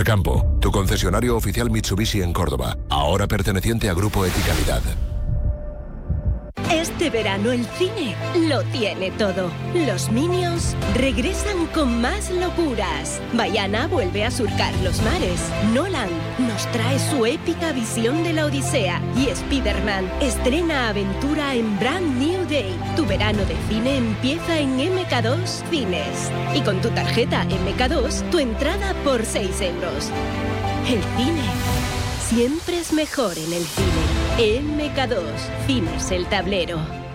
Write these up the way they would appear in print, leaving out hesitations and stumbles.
Campo, tu concesionario oficial Mitsubishi en Córdoba, ahora perteneciente a Grupo Eticalidad. Este verano el cine lo tiene todo. Los Minions regresan con más locuras. Baiana vuelve a surcar los mares. Nolan nos trae su épica visión de la Odisea. Y Spider-Man estrena aventura en Brand New Day. Tu verano de cine empieza en MK2 Cines. Y con tu tarjeta MK2, tu entrada por 6 euros. El cine siempre es mejor en el cine. MK2, Cines El Tablero.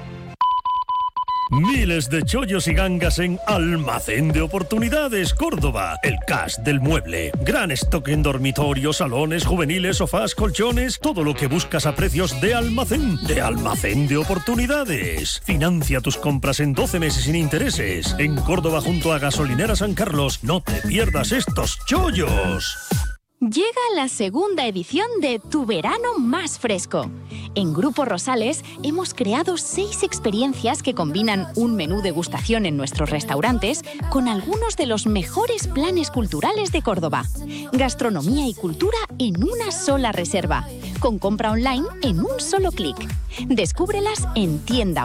Miles de chollos y gangas en Almacén de Oportunidades Córdoba, el cash del mueble. Gran stock en dormitorios, salones, juveniles, sofás, colchones, todo lo que buscas a precios de Almacén de Oportunidades. Financia tus compras en 12 meses sin intereses. En Córdoba junto a Gasolinera San Carlos, no te pierdas estos chollos. Llega la segunda edición de Tu Verano Más Fresco. En Grupo Rosales hemos creado 6 experiencias que combinan un menú degustación en nuestros restaurantes con algunos de los mejores planes culturales de Córdoba. Gastronomía y cultura en una sola reserva, con compra online en un solo clic. Descúbrelas en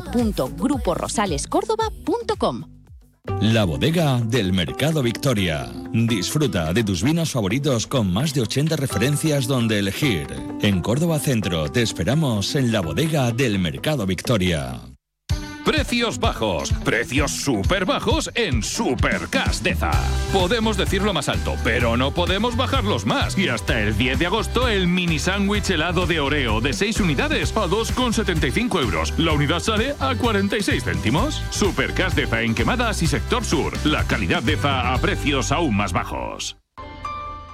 tienda.gruporosalescordova.com. La bodega del Mercado Victoria. Disfruta de tus vinos favoritos con más de 80 referencias donde elegir. En Córdoba Centro te esperamos en la bodega del Mercado Victoria. Precios bajos, precios súper bajos en Supercash Deza. Podemos decirlo más alto, pero no podemos bajarlos más. Y hasta el 10 de agosto el mini sándwich helado de Oreo de 6 unidades a 2,75 euros. La unidad sale a 46 céntimos. Supercash Deza en Quemadas y Sector Sur. La calidad Deza a precios aún más bajos.